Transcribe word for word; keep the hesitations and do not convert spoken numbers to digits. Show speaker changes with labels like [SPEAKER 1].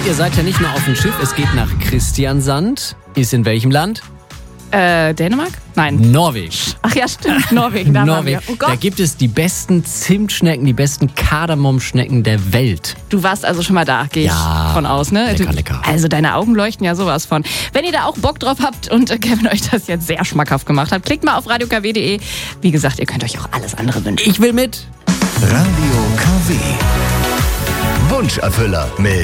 [SPEAKER 1] Und ihr seid ja nicht nur auf dem Schiff, es geht nach Kristiansand. Ist in welchem Land?
[SPEAKER 2] Äh, Dänemark? Nein.
[SPEAKER 1] Norwegen.
[SPEAKER 2] Ach ja, stimmt. Norwegen. Da,
[SPEAKER 1] Norwegen.
[SPEAKER 2] Oh Gott.
[SPEAKER 1] Da gibt es die besten Zimtschnecken, die besten Kardamomschnecken der Welt.
[SPEAKER 2] Du warst also schon mal da, gehe ich
[SPEAKER 1] Ja,
[SPEAKER 2] von aus, ne?
[SPEAKER 1] lecker,
[SPEAKER 2] du,
[SPEAKER 1] lecker.
[SPEAKER 2] Also deine Augen leuchten ja sowas von. Wenn ihr da auch Bock drauf habt und Kevin euch das jetzt sehr schmackhaft gemacht hat, klickt mal auf radio k w punkt de. Wie gesagt, ihr könnt euch auch alles andere wünschen.
[SPEAKER 1] Ich will mit.
[SPEAKER 3] Radio K W. Wunscherfüller mit